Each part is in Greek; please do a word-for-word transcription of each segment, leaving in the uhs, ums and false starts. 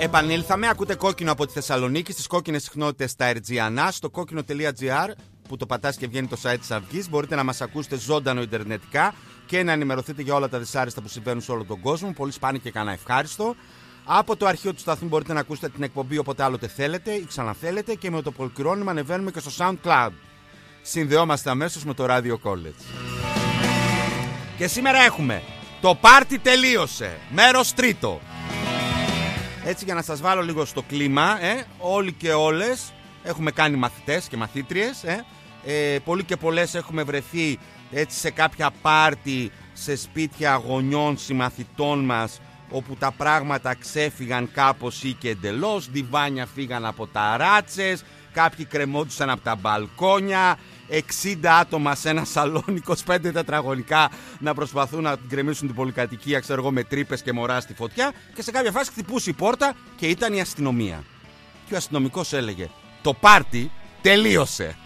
Επανήλθαμε, ακούτε Κόκκινο από τη Θεσσαλονίκη, στις κόκκινες συχνότητες στα Ερτζιανά, στο κόκκινο τελεία τζι άρ που το πατάς και βγαίνει το site της Αυγής. Μπορείτε να μας ακούσετε ζωντανό ιντερνετικά και να ενημερωθείτε για όλα τα δυσάρεστα που συμβαίνουν σε όλο τον κόσμο. Πολύ σπάνιο και κανένα ευχάριστο. Από το αρχείο του σταθμού μπορείτε να ακούσετε την εκπομπή όποτε άλλοτε θέλετε ή ξαναθέλετε και με το πολυκρόνημα ανεβαίνουμε και στο SoundCloud. Συνδεόμαστε αμέσως με το Radio College. Και σήμερα έχουμε το πάρτι τελείωσε, μέρος τρίτο. Έτσι για να σας βάλω λίγο στο κλίμα, ε, όλοι και όλες έχουμε κάνει μαθητές και μαθήτριες, ε, ε, πολλοί και πολλές έχουμε βρεθεί έτσι σε κάποια πάρτι, σε σπίτια γονιών συμμαθητών μας, όπου τα πράγματα ξέφυγαν κάπως ή και εντελώς, διβάνια φύγαν από τα ράτσες, κάποιοι κρεμόντουσαν από τα μπαλκόνια, εξήντα άτομα σε ένα σαλόνι, είκοσι πέντε τετραγωνικά να προσπαθούν να γκρεμίσουν την πολυκατοικία, ξέρω εγώ, με τρύπες και μωρά στη φωτιά, και σε κάποια φάση χτυπούσε η πόρτα και ήταν η αστυνομία. Και ο αστυνομικός έλεγε: το πάρτι τελείωσε.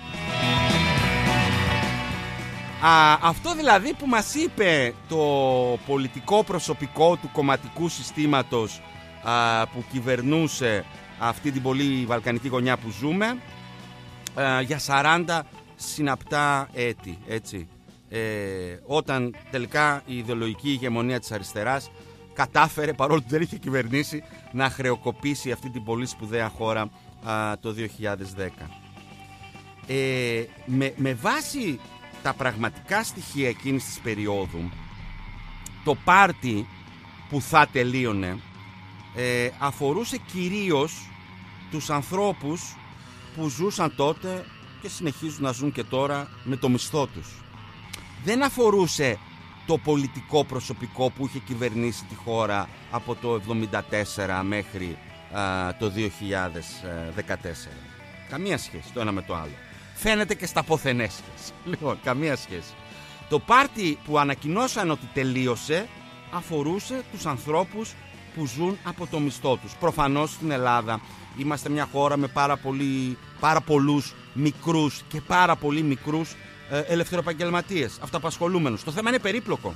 Α, αυτό δηλαδή που μας είπε το πολιτικό προσωπικό του κομματικού συστήματος α, που κυβερνούσε αυτή την πολύ βαλκανική γωνιά που ζούμε α, για σαράντα συναπτά έτη, έτσι. Ε, όταν τελικά η ιδεολογική ηγεμονία της αριστεράς κατάφερε, παρόλο που δεν είχε κυβερνήσει, να χρεοκοπήσει αυτή την πολύ σπουδαία χώρα α, το δύο χιλιάδες δέκα. Ε, με, με βάση τα πραγματικά στοιχεία εκείνης της περίοδου, το πάρτι που θα τελείωνε ε, αφορούσε κυρίως τους ανθρώπους που ζούσαν τότε και συνεχίζουν να ζουν και τώρα με το μισθό τους. Δεν αφορούσε το πολιτικό προσωπικό που είχε κυβερνήσει τη χώρα από το εβδομήντα τέσσερα μέχρι α, το δύο χιλιάδες δεκατέσσερα. Καμία σχέση το ένα με το άλλο. Φαίνεται και στα ποθενές σχέση. Λοιπόν, καμία σχέση. Το πάρτι που ανακοινώσαν ότι τελείωσε αφορούσε τους ανθρώπους που ζουν από το μισθό τους. Προφανώς στην Ελλάδα είμαστε μια χώρα με πάρα, πολύ, πάρα πολλούς μικρούς και πάρα πολύ μικρούς ε, ελευθεροεπαγγελματίες, αυτοαπασχολούμενους. Το θέμα είναι περίπλοκο.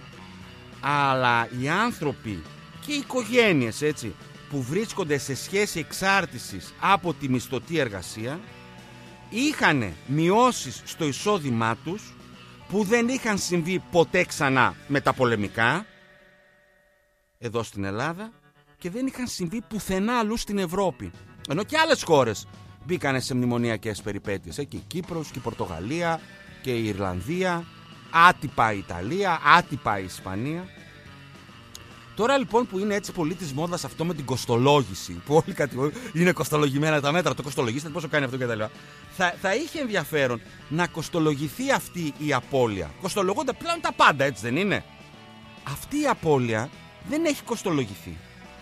Αλλά οι άνθρωποι και οι οικογένειες, έτσι, που βρίσκονται σε σχέση εξάρτησης από τη μισθωτή εργασία είχαν μειώσεις στο εισόδημά τους που δεν είχαν συμβεί ποτέ ξανά με τα πολεμικά εδώ στην Ελλάδα και δεν είχαν συμβεί πουθενά αλλού στην Ευρώπη. Ενώ και άλλες χώρες μπήκανε σε μνημονιακές περιπέτειες. Και η Κύπρος και η Πορτογαλία και η Ιρλανδία, άτυπα η Ιταλία, άτυπα η Ισπανία. Τώρα λοιπόν που είναι έτσι πολύ της μόδας αυτό με την κοστολόγηση, που όλοι κατηγορούν είναι κοστολογημένα τα μέτρα, το κοστολογήσετε πόσο κάνει αυτό κτλ. Θα, θα είχε ενδιαφέρον να κοστολογηθεί αυτή η απώλεια. Κοστολογούνται πλέον τα πάντα, έτσι δεν είναι? Αυτή η απώλεια δεν έχει κοστολογηθεί.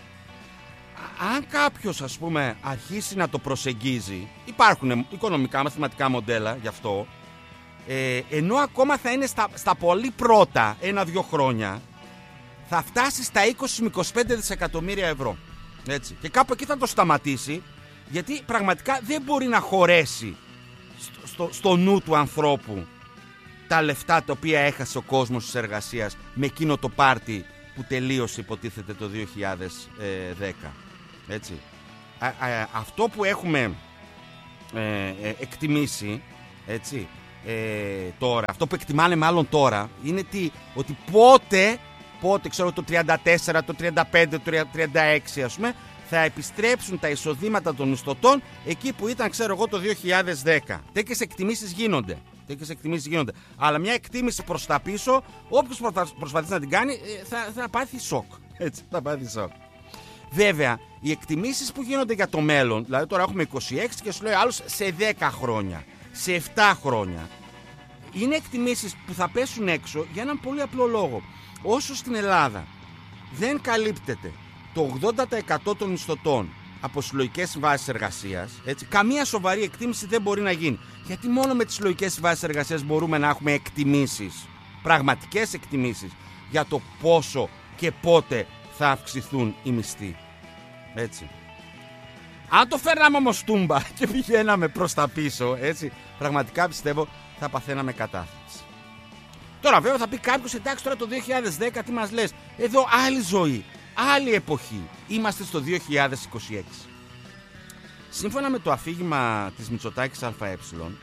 Αν κάποιος, ας πούμε, αρχίσει να το προσεγγίζει, υπάρχουν οικονομικά, μαθηματικά μοντέλα γι' αυτό, ε, ενώ ακόμα θα είναι στα, στα πολύ πρώτα ένα-δυο χρόνια, θα φτάσει στα είκοσι με είκοσι πέντε δισεκατομμύρια ευρώ. Έτσι. Και κάπου εκεί θα το σταματήσει, γιατί πραγματικά δεν μπορεί να χωρέσει στο, στο, στο νου του ανθρώπου τα λεφτά τα οποία έχασε ο κόσμος της εργασίας με εκείνο το πάρτι που τελείωσε υποτίθεται το δύο χιλιάδες δέκα. Έτσι. Α, α, αυτό που έχουμε ε, ε, εκτιμήσει, έτσι, ε, τώρα, αυτό που εκτιμάνε μάλλον τώρα, είναι τι, ότι πότε, πότε ξέρω, το τριάντα τέσσερα, το τριάντα πέντε, το τριάντα έξι, ας πούμε, θα επιστρέψουν τα εισοδήματα των μισθωτών εκεί που ήταν, ξέρω εγώ, το δύο χιλιάδες δέκα. Τέτοιες εκτιμήσεις γίνονται. Τέτοιες εκτιμήσεις γίνονται. Αλλά μια εκτίμηση προς τα πίσω, όποιος προσπαθήσει να την κάνει, θα, θα πάθει σοκ. Έτσι, θα πάθει σοκ. Βέβαια, οι εκτιμήσεις που γίνονται για το μέλλον, δηλαδή τώρα έχουμε είκοσι έξι και σου λέει άλλος σε δέκα χρόνια, σε επτά χρόνια, είναι εκτιμήσεις που θα πέσουν έξω για έναν πολύ απλό λόγο. Όσο στην Ελλάδα δεν καλύπτεται το ογδόντα τοις εκατό των μισθωτών από συλλογικές συμβάσεις εργασίας, έτσι, καμία σοβαρή εκτίμηση δεν μπορεί να γίνει. Γιατί μόνο με τις συλλογικές συμβάσεις εργασίας μπορούμε να έχουμε εκτιμήσεις, πραγματικές εκτιμήσεις για το πόσο και πότε θα αυξηθούν οι μισθοί. Έτσι. Αν το φέρναμε όμως τούμπα και πηγαίναμε προς τα πίσω, έτσι, πραγματικά πιστεύω θα παθαίναμε κατάθλιψη. Τώρα βέβαια θα πει κάποιος, εντάξει, τώρα το δύο χιλιάδες δέκα τι μας λες? Εδώ άλλη ζωή, άλλη εποχή. Είμαστε στο δύο χιλιάδες είκοσι έξι. Σύμφωνα με το αφήγημα της Μητσοτάκης ΑΕ,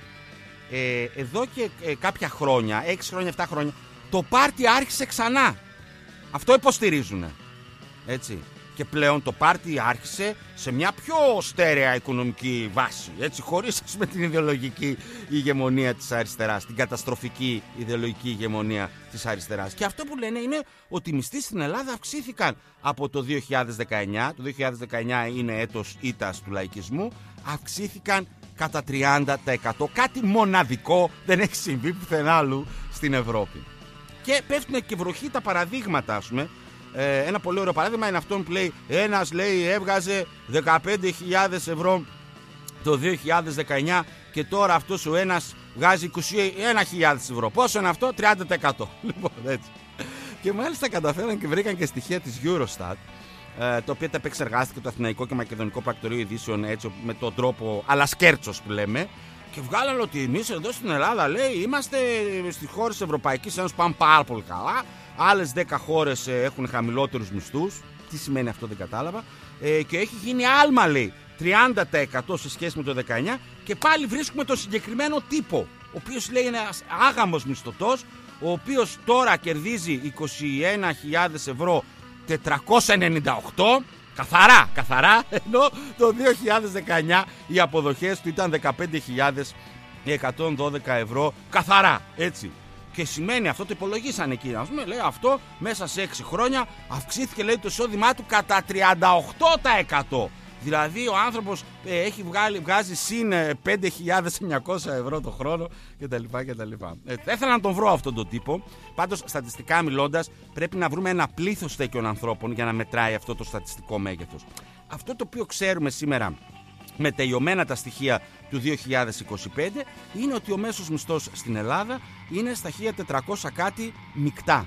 ε, εδώ και ε, κάποια χρόνια, έξι χρόνια, επτά χρόνια, το πάρτι άρχισε ξανά. Αυτό υποστηρίζουν. Έτσι. Και πλέον το πάρτι άρχισε σε μια πιο στέρεα οικονομική βάση. Έτσι, χωρίς με την ιδεολογική ηγεμονία της αριστεράς, την καταστροφική ιδεολογική ηγεμονία της αριστεράς. Και αυτό που λένε είναι ότι οι μισθοί στην Ελλάδα αυξήθηκαν από το δύο χιλιάδες δεκαεννιά. Το δύο χιλιάδες δεκαεννιά είναι έτος ήττας του λαϊκισμού. Αυξήθηκαν κατά τριάντα τοις εκατό. Κάτι μοναδικό, δεν έχει συμβεί πουθενά αλλού στην Ευρώπη. Και πέφτουν και βροχή τα παραδείγματα, ας πούμε. Ε, ένα πολύ ωραίο παράδειγμα είναι αυτό που λέει: ένας, λέει, έβγαζε δεκαπέντε χιλιάδες ευρώ το δύο χιλιάδες δεκαεννιά και τώρα αυτός ο ένας βγάζει είκοσι ένα χιλιάδες ευρώ. Πόσο είναι αυτό? τριάντα τοις εκατό. Λοιπόν, έτσι. Και μάλιστα καταφέραν και βρήκαν και στοιχεία της Eurostat, ε, το οποίο τα επεξεργάστηκε το Αθηναϊκό και Μακεδονικό Πρακτορείο Ειδήσεων, έτσι, με τον τρόπο αλασκέρτσος που λέμε. Και βγάλανε ότι εμείς εδώ στην Ελλάδα, λέει, είμαστε στις χώρες της Ευρωπαϊκής Ένωσης, πάμε πάρα πολύ καλά. Άλλες δέκα χώρες έχουν χαμηλότερους μισθούς. Τι σημαίνει αυτό, δεν κατάλαβα. Ε, και έχει γίνει άλμα, λέει, τριάντα τοις εκατό σε σχέση με το δεκαεννιά. Και πάλι βρίσκουμε τον συγκεκριμένο τύπο, ο οποίος, λέει, είναι ένας άγαμος μισθωτός, ο οποίος τώρα κερδίζει είκοσι ένα χιλιάδες ευρώ τετρακόσια ενενήντα οκτώ. Καθαρά, καθαρά, ενώ το δύο χιλιάδες δεκαεννιά οι αποδοχές του ήταν δεκαπέντε χιλιάδες εκατόν δώδεκα ευρώ καθαρά, έτσι. Και σημαίνει, αυτό το υπολογίσανε εκεί, ας πούμε, λέει, αυτό μέσα σε έξι χρόνια αυξήθηκε, λέει, το εισόδημά του κατά τριάντα οκτώ τοις εκατό. Δηλαδή ο άνθρωπος ε, έχει βγάλει, βγάζει συν ε, πέντε χιλιάδες εννιακόσια ευρώ το χρόνο κτλ. κτλ. Ε, ήθελα να τον βρω αυτόν τον τύπο. Πάντως, στατιστικά μιλώντας, πρέπει να βρούμε ένα πλήθος τέτοιων ανθρώπων για να μετράει αυτό το στατιστικό μέγεθος. Αυτό το οποίο ξέρουμε σήμερα με τελειωμένα τα στοιχεία του δύο χιλιάδες είκοσι πέντε είναι ότι ο μέσος μισθός στην Ελλάδα είναι στα χίλια τετρακόσια κάτι μεικτά.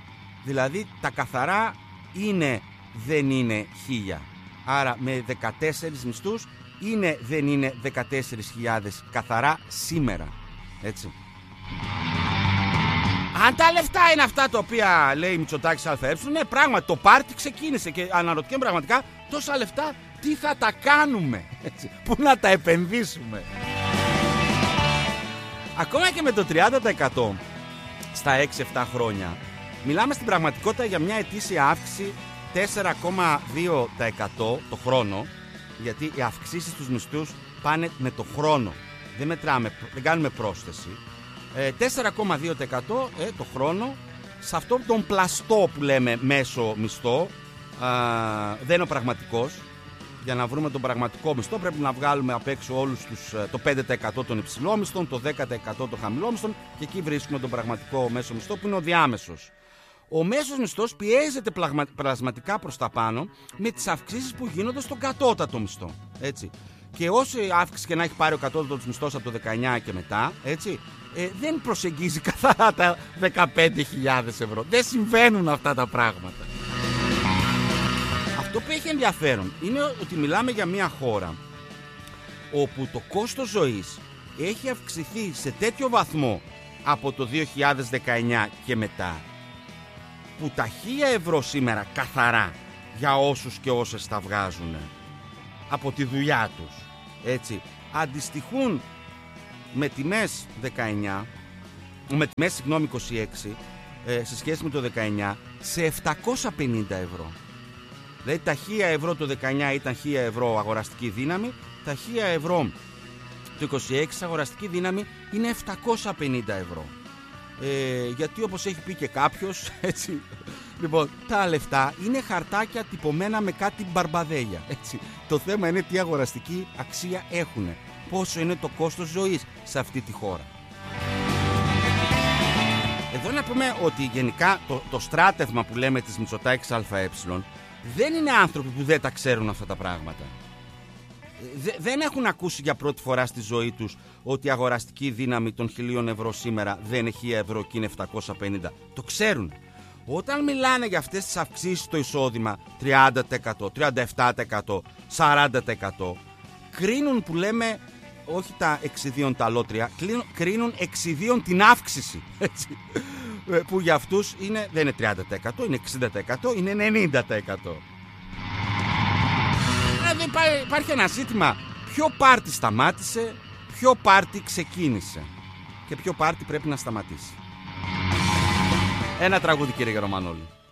Δηλαδή τα καθαρά είναι, δεν είναι χίλια. Άρα με δεκατέσσερις μισθούς είναι, δεν είναι δεκατέσσερις χιλιάδες καθαρά σήμερα. Έτσι. Αν τα λεφτά είναι αυτά τα οποία λέει η Μητσοτάκης ΑΕ, ναι, πράγματι το πάρτι ξεκίνησε και αναρωτιέμαι πραγματικά τόσα λεφτά τι θα τα κάνουμε, έτσι, πού να τα επενδύσουμε. Ακόμα και με το τριάντα τοις εκατό στα έξι επτά χρόνια μιλάμε στην πραγματικότητα για μια ετήσια αύξηση τέσσερα κόμμα δύο τοις εκατό το χρόνο, γιατί οι αυξήσεις στους μισθούς πάνε με το χρόνο, δεν μετράμε, δεν κάνουμε πρόσθεση. ε, τέσσερα κόμμα δύο τοις εκατό ε, το χρόνο σε αυτόν τον πλαστό που λέμε μέσο μισθό. Α, δεν είναι ο πραγματικός. Για να βρούμε τον πραγματικό μισθό πρέπει να βγάλουμε απ' έξω όλους τους, το πέντε τοις εκατό των υψηλόμισθων, το δέκα τοις εκατό των χαμηλόμισθων και εκεί βρίσκουμε τον πραγματικό μέσο μισθό που είναι ο διάμεσος. Ο μέσος μισθός πιέζεται πλασμα, πλασματικά προς τα πάνω με τις αυξήσεις που γίνονται στον κατώτατο μισθό. Έτσι. Και όση αύξηση και να έχει πάρει ο κατώτατος μισθός από το δεκαεννιά και μετά, έτσι, ε, δεν προσεγγίζει καθαρά τα δεκαπέντε χιλιάδες ευρώ. Δεν συμβαίνουν αυτά τα πράγματα. Αυτό που έχει ενδιαφέρον είναι ότι μιλάμε για μια χώρα όπου το κόστος ζωής έχει αυξηθεί σε τέτοιο βαθμό από το δύο χιλιάδες δεκαεννιά και μετά, που τα χίλια ευρώ σήμερα καθαρά για όσους και όσες τα βγάζουν από τη δουλειά τους, έτσι, αντιστοιχούν με τιμές δεκαεννιά, με τιμές συγγνώμη είκοσι έξι, ε, σε σχέση με το δεκαεννιά σε επτακόσια πενήντα ευρώ. Δηλαδή τα χίλια ευρώ το δεκαεννιά ήταν χίλια ευρώ αγοραστική δύναμη, τα χίλια ευρώ το είκοσι έξι αγοραστική δύναμη είναι επτακόσια πενήντα ευρώ. Ε, γιατί όπως έχει πει και κάποιος, έτσι, λοιπόν, τα λεφτά είναι χαρτάκια τυπωμένα με κάτι μπαρμπαδέλια, έτσι. Το θέμα είναι τι αγοραστική αξία έχουν, πόσο είναι το κόστος ζωής σε αυτή τη χώρα. Εδώ να πούμε ότι γενικά το, το στράτευμα που λέμε της Μητσοτάκης ΑΕ δεν είναι άνθρωποι που δεν τα ξέρουν αυτά τα πράγματα. Δε, δεν έχουν ακούσει για πρώτη φορά στη ζωή τους ότι η αγοραστική δύναμη των χιλίων ευρώ σήμερα δεν είναι χίλια ευρώ και είναι επτακόσια πενήντα. Το ξέρουν. Όταν μιλάνε για αυτές τις αυξήσεις στο εισόδημα τριάντα τοις εκατό, τριάντα επτά τοις εκατό, σαράντα τοις εκατό, κρίνουν, που λέμε, όχι τα εξιδίων τα αλότρια, κρίνουν εξιδίων την αύξηση. Έτσι. που για αυτούς είναι, δεν είναι τριάντα τοις εκατό, είναι εξήντα τοις εκατό, είναι ενενήντα τοις εκατό. Δηλαδή υπάρχει ένα ζήτημα. Ποιο πάρτι σταμάτησε, ποιο πάρτι ξεκίνησε και ποιο πάρτι πρέπει να σταματήσει. Ένα τραγούδι, κύριε Γερομανόλη.